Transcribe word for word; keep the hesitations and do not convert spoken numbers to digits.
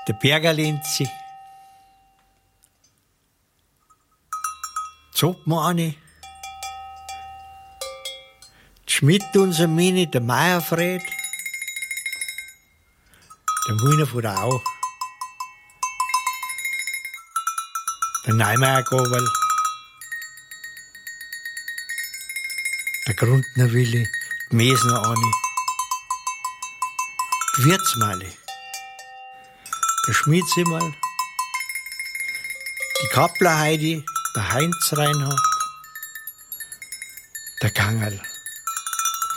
der Bergerlinzi, Zoppmanni, die Schmidt unser Mini, der Meierfred, der Mühner von der Au, der Neumeier-Gobel, der Grundner Willi, die Mesner Anni, die Wirtsmali, der Schmiedsimmerl, die Kappler Heidi, der Heinz Reinhardt, der Kangerl.